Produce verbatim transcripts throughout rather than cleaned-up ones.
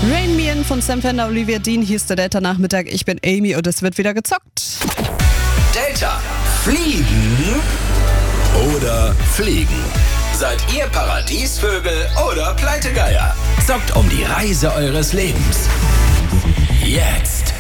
Rain Me In von Sam Fender, Olivia Dean, hier ist der Delta-Nachmittag. Ich bin Amy und es wird wieder gezockt. Delta, fliegen oder fliegen? Seid ihr Paradiesvögel oder Pleitegeier? Zockt um die Reise eures Lebens. Jetzt.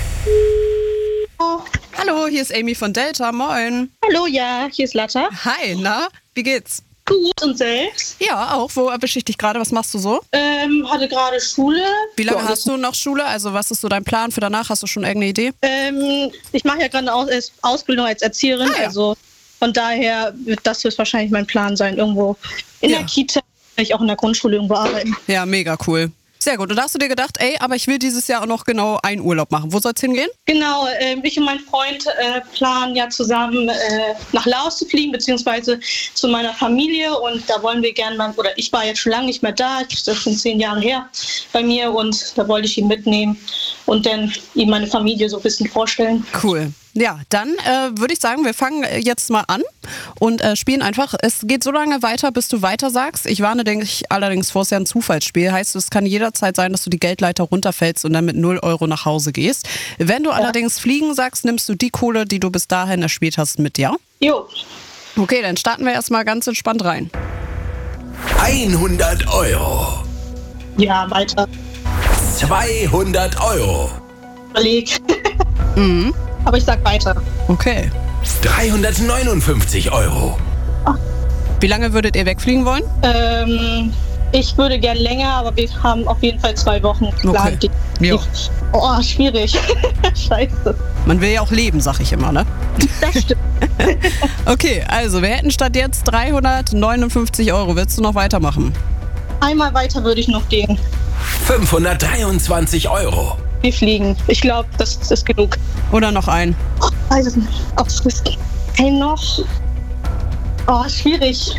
Hallo, hier ist Amy von Delta, moin. Hallo, ja, hier ist Latta. Hi, na, wie geht's? Gut, und selbst? Ja, auch. Wo erwische ich dich gerade? Was machst du so? Ähm, hatte gerade Schule. Wie lange Ja, hast du noch Schule? Also was ist so dein Plan für danach? Hast du schon irgendeine Idee? Ähm, ich mache ja gerade eine Aus- Ausbildung als Erzieherin, Ah, ja. also von daher wird das höchstwahrscheinlich mein Plan sein, irgendwo in Ja. der Kita, vielleicht auch in der Grundschule irgendwo arbeiten. Ja, mega cool. Sehr gut. Und da hast du dir gedacht, ey, aber ich will dieses Jahr auch noch genau einen Urlaub machen. Wo soll's hingehen? Genau, äh, ich und mein Freund äh, planen ja zusammen äh, nach Laos zu fliegen, beziehungsweise zu meiner Familie, und da wollen wir gerne mal, oder ich war jetzt schon lange nicht mehr da, das ist schon zehn Jahre her bei mir, und da wollte ich ihn mitnehmen und dann ihm meine Familie so ein bisschen vorstellen. Cool. Ja, dann äh, würde ich sagen, wir fangen jetzt mal an und äh, spielen einfach. Es geht so lange weiter, bis du weiter sagst. Ich warne dich allerdings vor, es ist ja ein Zufallsspiel. Heißt, es kann jederzeit sein, dass du die Geldleiter runterfällst und dann mit null Euro nach Hause gehst. Wenn du ja. allerdings fliegen sagst, nimmst du die Kohle, die du bis dahin erspielt hast, mit, ja? Jo. Okay, dann starten wir erstmal ganz entspannt rein. hundert Euro. Ja, weiter. zweihundert Euro. Überleg. Mhm. Aber ich sag weiter. Okay. dreihundertneunundfünfzig Euro. Wie lange würdet ihr wegfliegen wollen? Ähm, ich würde gern länger, aber wir haben auf jeden Fall zwei Wochen geplant. Okay. Jo. Oh, schwierig. Scheiße. Man will ja auch leben, sag ich immer, ne? Das stimmt. Okay, also wir hätten statt jetzt dreihundertneunundfünfzig Euro. Willst du noch weitermachen? Einmal weiter würde ich noch gehen. fünfhundertdreiundzwanzig Euro. Wir fliegen. Ich glaube, das ist genug. Oder noch einen? Oh, weiß es nicht. Auf Risky. Ein noch. Oh, schwierig.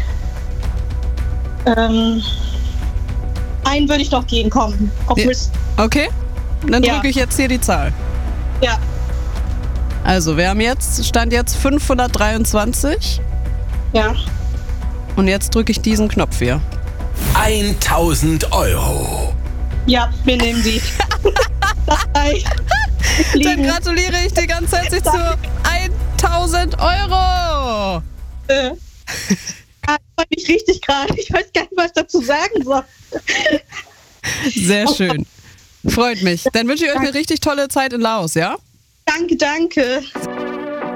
Ähm, einen würde ich noch gehen, komm. Auf Ja. Risk. Okay, dann Ja. drücke ich jetzt hier die Zahl. Ja. Also wir haben jetzt, Stand jetzt fünfhundertdreiundzwanzig Ja. und jetzt drücke ich diesen Knopf hier. tausend Euro. Ja, wir nehmen die. Bye. Wir Dann fliegen. gratuliere ich dir ganz herzlich zu tausend Euro. Äh, ah, ich freue mich richtig gerade. Ich weiß gar nicht, was ich dazu sagen soll. Sehr schön. Freut mich. Dann wünsche ich euch eine richtig tolle Zeit in Laos, ja? Danke, danke.